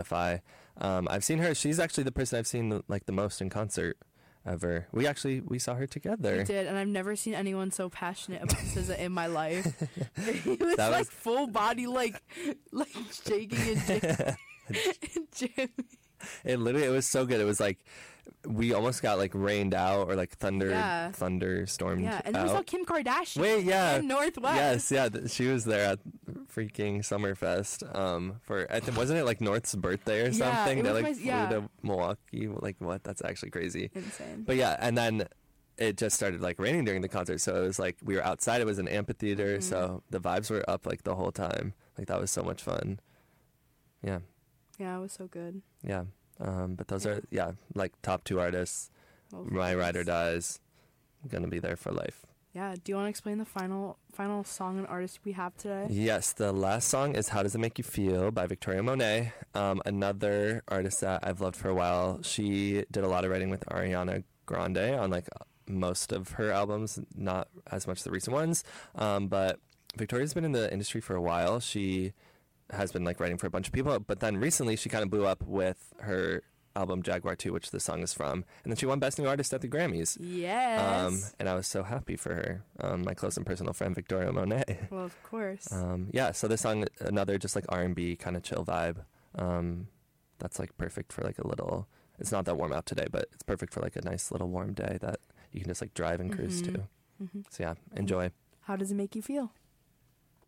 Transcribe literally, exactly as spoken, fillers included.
Spotify. Um, I've seen her. She's actually the person I've seen like the most in concert ever. We actually we saw her together. We did, and I've never seen anyone so passionate about S Z A in my life. He was That like was- full body, like like shaking and jamming. and jamming. It literally it was so good. It was like we almost got like rained out or like thunder Yeah. thunderstormed Yeah, and then we out. saw Kim Kardashian. Wait, yeah. And Northwest. Yes, yeah, th- she was there at freaking Summerfest. Um, for I think wasn't it like North's birthday or Yeah, something? it They was like my- flew yeah. to Milwaukee. Like what? That's actually crazy. Insane. But yeah, and then it just started like raining during the concert, so it was like we were outside. It was an amphitheater, Mhm. so the vibes were up like the whole time. Like that was so much fun. Yeah, Yeah, it was so good. yeah. Um, but those Yeah. are yeah, like top two artists. Well, My Ride or Dies, gonna be there for life. Yeah. Do you want to explain the final final song and artist we have today? Yes, the last song is How Does It Make You Feel by Victoria Monet, um, another artist that I've loved for a while. She did a lot of writing with Ariana Grande on like most of her albums, not as much the recent ones, um, but Victoria's been in the industry for a while. She has been like writing for a bunch of people, but then recently she kind of blew up with her album Jaguar two, which the song is from, and then she won Best New Artist at the Grammys. Yes. Um, and I was so happy for her, um, my close and personal friend Victoria Monet. Well, of course. Um, yeah, so this song, another just like R and B kind of chill vibe. Um, that's like perfect for like a little. It's not that warm out today, but it's perfect for like a nice little warm day that you can just like drive and cruise Mhm. to. Mhm. So yeah, enjoy. How does it make you feel?